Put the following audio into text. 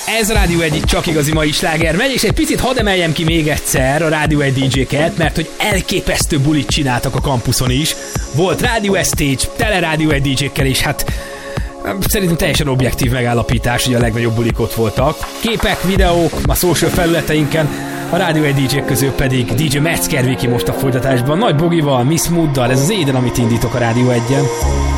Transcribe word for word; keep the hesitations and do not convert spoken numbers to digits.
Ez a Rádió egy csak igazi mai sláger megy, és egy picit hadd emeljem ki még egyszer a Rádió egy dé dzséket, mert hogy elképesztő bulit csináltak a kampuszon is. Volt Rádió Stage, tele Rádió egy dé dzsékkel, és hát szerintem teljesen objektív megállapítás, hogy a legnagyobb bulik ott voltak. Képek, videók, a social felületeinken, a Rádió egy dé dzsék közül pedig dé dzsé Metzger Viki most a folytatásban, Nagy Bogival, Miss Mooddal, ez az éden, amit indítok a Rádió egyen.